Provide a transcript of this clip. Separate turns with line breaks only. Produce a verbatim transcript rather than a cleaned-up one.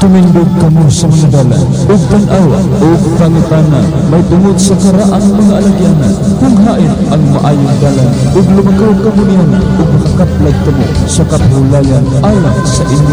Tumindog kamo sa mga dalan, ug tan-awa, ug pangitanan, may tungod sa karaang mga alagyanan, kung hain ang maayong dalan, ug lumakaw kamo niyan, ug makakaplag kamo sa kaphulayan alang sa inyo